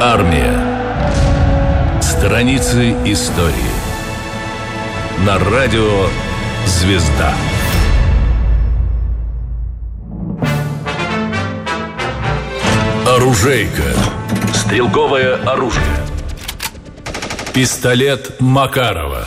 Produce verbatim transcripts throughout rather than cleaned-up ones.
Армия. Страницы истории. На радио «Звезда». Оружейка. Стрелковое оружие. Пистолет Макарова.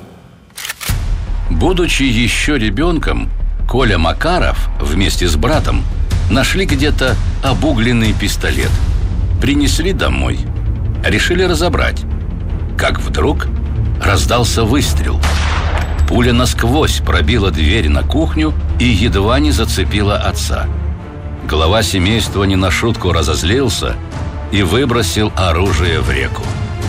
Будучи еще ребенком, Коля Макаров вместе с братом нашли где-то обугленный пистолет. Принесли домой. Решили разобрать. Как вдруг раздался выстрел. Пуля насквозь пробила дверь на кухню и едва не зацепила отца. Глава семейства не на шутку разозлился и выбросил оружие в реку.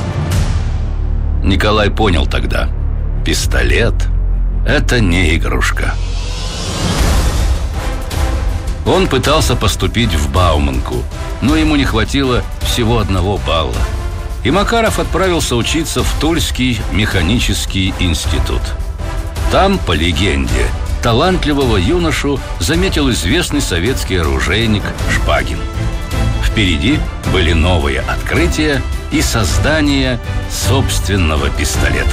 Николай понял тогда: пистолет – это не игрушка. Он пытался поступить в Бауманку, но ему не хватило всего одного балла. И Макаров отправился учиться в Тульский механический институт. Там, по легенде, талантливого юношу заметил известный советский оружейник Шпагин. Впереди были новые открытия и создание собственного пистолета.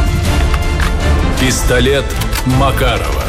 Пистолет Макарова.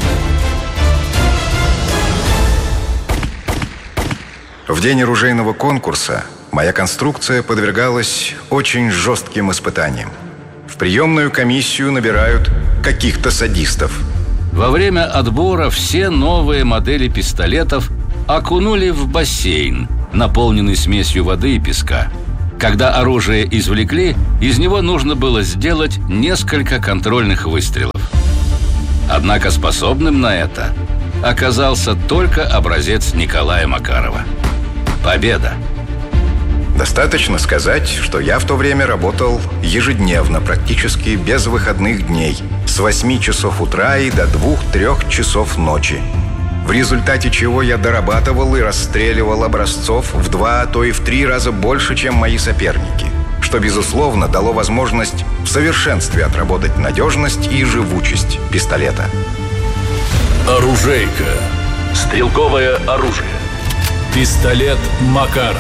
В день оружейного конкурса моя конструкция подвергалась очень жестким испытаниям. В приемную комиссию набирают каких-то садистов. Во время отбора все новые модели пистолетов окунули в бассейн, наполненный смесью воды и песка. Когда оружие извлекли, из него нужно было сделать несколько контрольных выстрелов. Однако способным на это оказался только образец Николая Макарова. Победа! Достаточно сказать, что я в то время работал ежедневно, практически без выходных дней, с восьми часов утра и до двух-трех часов ночи. В результате чего я дорабатывал и расстреливал образцов в два, а то и в три раза больше, чем мои соперники, что, безусловно, дало возможность в совершенстве отработать надежность и живучесть пистолета. Оружейка. Стрелковое оружие. Пистолет Макарова.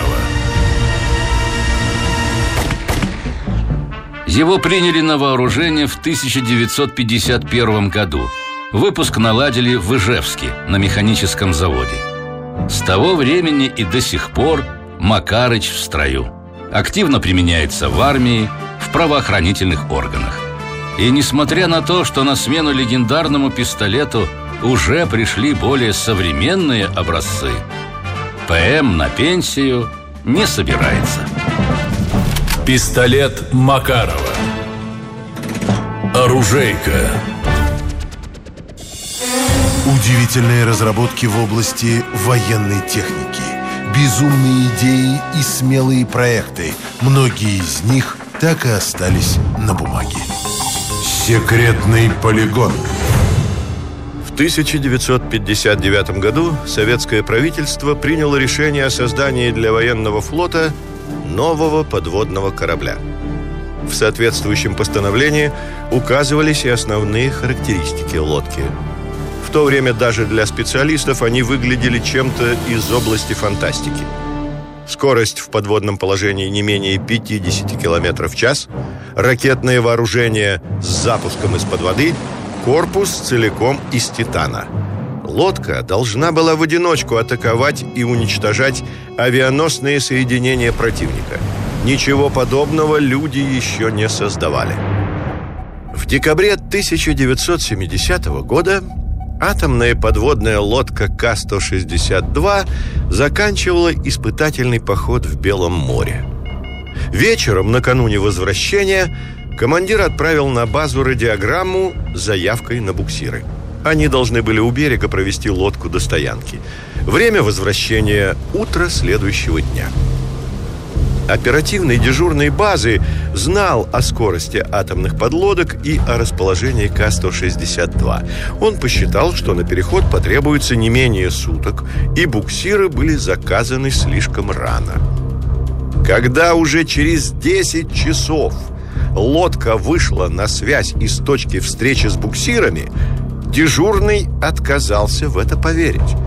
Его приняли на вооружение в тысяча девятьсот пятьдесят первом году. Выпуск наладили в Ижевске на механическом заводе. С того времени и до сих пор Макарыч в строю. Активно применяется в армии, в правоохранительных органах. И несмотря на то, что на смену легендарному пистолету уже пришли более современные образцы, ПМ на пенсию не собирается. Пистолет Макарова. Оружейка. Удивительные разработки в области военной техники, безумные идеи и смелые проекты. Многие из них так и остались на бумаге. Секретный полигон. В тысяча девятьсот пятьдесят девятом году советское правительство приняло решение о создании для военного флота нового подводного корабля. В соответствующем постановлении указывались и основные характеристики лодки. В то время даже для специалистов они выглядели чем-то из области фантастики. Скорость в подводном положении не менее пятьдесят километров в час, ракетное вооружение с запуском из-под воды, корпус целиком из титана. Лодка должна была в одиночку атаковать и уничтожать авианосные соединения противника. Ничего подобного люди еще не создавали. В декабре тысяча девятьсот семидесятого года атомная подводная лодка К сто шестьдесят два заканчивала испытательный поход в Белом море. Вечером, накануне возвращения, командир отправил на базу радиограмму с заявкой на буксиры. Они должны были у берега провести лодку до стоянки. Время возвращения – утро следующего дня. Оперативный дежурный базы знал о скорости атомных подлодок и о расположении К сто шестьдесят два. Он посчитал, что на переход потребуется не менее суток, и буксиры были заказаны слишком рано. Когда уже через десять часов лодка вышла на связь из точки встречи с буксирами, дежурный отказался в это поверить.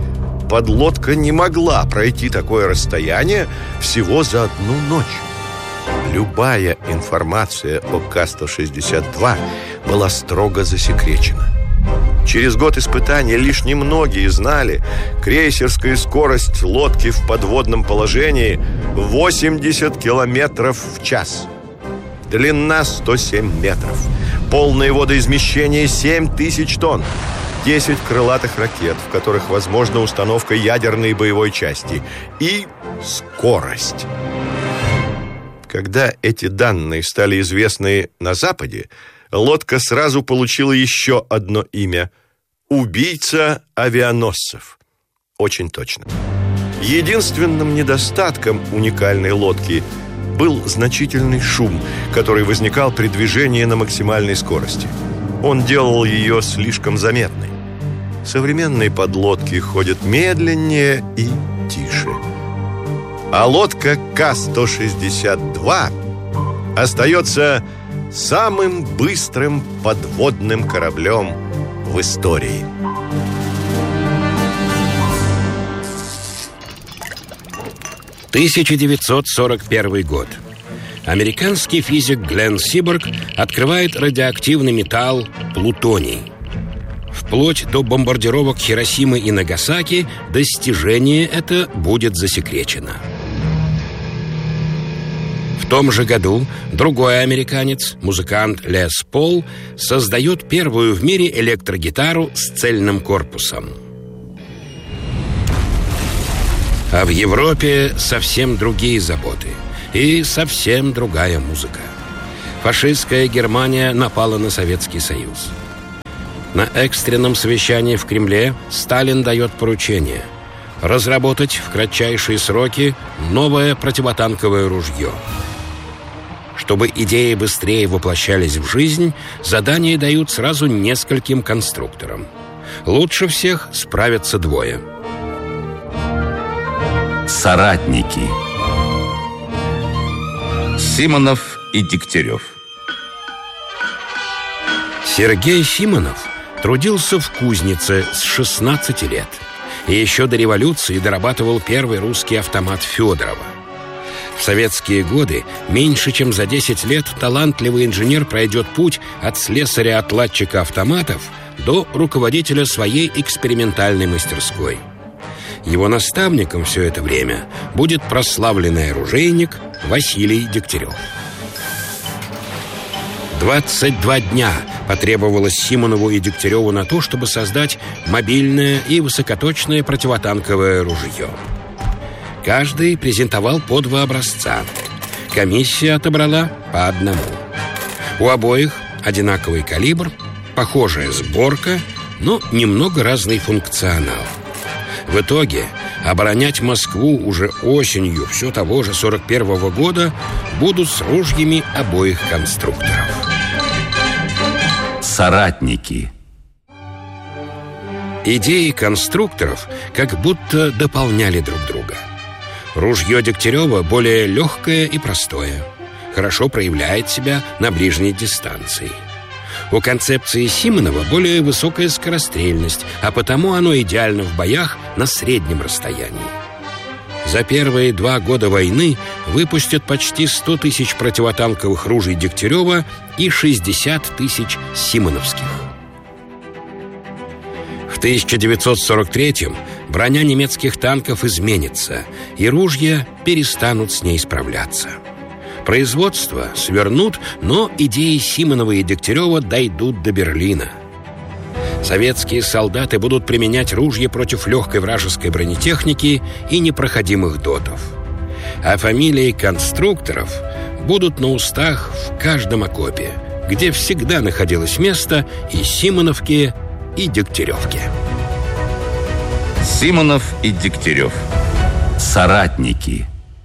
подлодка не могла пройти такое расстояние всего за одну ночь. Любая информация о Ка сто шестьдесят два была строго засекречена. Через год испытаний лишь немногие знали, крейсерская скорость лодки в подводном положении восемьдесят километров в час. Длина сто семь метров. Полное водоизмещение семь тысяч тонн. десять крылатых ракет, в которых возможна установка ядерной боевой части. И скорость. Когда эти данные стали известны на Западе, лодка сразу получила еще одно имя – «Убийца авианосцев». Очень точно. Единственным недостатком уникальной лодки был значительный шум, который возникал при движении на максимальной скорости. Он делал ее слишком заметной. Современные подлодки ходят медленнее и тише. А лодка Ка сто шестьдесят два остается самым быстрым подводным кораблем в истории. тысяча девятьсот сорок первый год. Американский физик Глен Сиборг открывает радиоактивный металл плутоний. Вплоть до бомбардировок Хиросимы и Нагасаки достижение это будет засекречено. В том же году другой американец, музыкант Лес Пол, создает первую в мире электрогитару с цельным корпусом. А в Европе совсем другие заботы и совсем другая музыка. Фашистская Германия напала на Советский Союз. На экстренном совещании в Кремле Сталин дает поручение разработать в кратчайшие сроки новое противотанковое ружье. Чтобы идеи быстрее воплощались в жизнь, задание дают сразу нескольким конструкторам. Лучше всех справятся двое. Соратники. Симонов и Дегтярев. Сергей Симонов трудился в кузнице с шестнадцати лет и еще до революции дорабатывал первый русский автомат Федорова. В советские годы меньше чем за десять лет талантливый инженер пройдет путь от слесаря-отладчика автоматов до руководителя своей экспериментальной мастерской. Его наставником все это время будет прославленный оружейник Василий Дегтярев. двадцать два дня потребовалось Симонову и Дегтяреву на то, чтобы создать мобильное и высокоточное противотанковое ружье. Каждый презентовал по два образца. Комиссия отобрала по одному. У обоих одинаковый калибр, похожая сборка, но немного разный функционал. В итоге оборонять Москву уже осенью все того же сорок первого года будут с ружьями обоих конструкторов. Соратники. Идеи конструкторов как будто дополняли друг друга. Ружье Дегтярева более легкое и простое, хорошо проявляет себя на ближней дистанции. У концепции Симонова более высокая скорострельность, а потому оно идеально в боях на среднем расстоянии. За первые два года войны выпустят почти сто тысяч противотанковых ружей Дегтярева и шестьдесят тысяч симоновских. В тысяча девятьсот сорок третьем броня немецких танков изменится, и ружья перестанут с ней справляться. Производство свернут, но идеи Симонова и Дегтярева дойдут до Берлина. Советские солдаты будут применять ружья против легкой вражеской бронетехники и непроходимых дотов. А фамилии конструкторов будут на устах в каждом окопе, где всегда находилось место и Симоновке, и Дегтяревке. Симонов и Дегтярев. Соратники.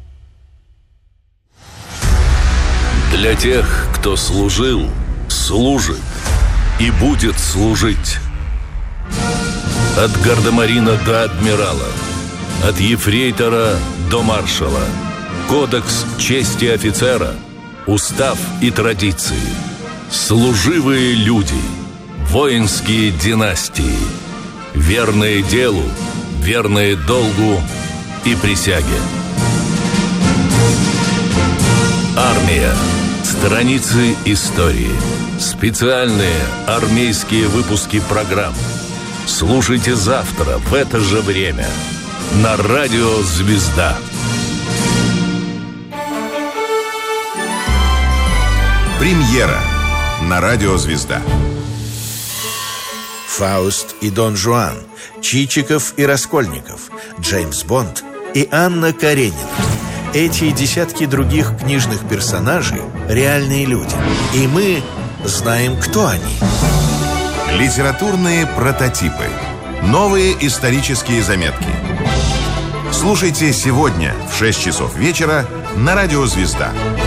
Для тех, кто служил, служит и будет служить. От гардемарина до адмирала, от ефрейтора до маршала. Кодекс чести офицера, устав и традиции. Служивые люди, воинские династии. Верные делу, верные долгу и присяге. Армия. Страницы истории. Специальные армейские выпуски программ. Слушайте завтра в это же время на радио «Звезда». Премьера на радио «Звезда». Фауст и Дон Жуан, Чичиков и Раскольников, Джеймс Бонд и Анна Каренина. Эти и десятки других книжных персонажей – реальные люди. И мы знаем, кто они. Литературные прототипы. Новые исторические заметки. Слушайте сегодня в шесть часов вечера на радио «Звезда».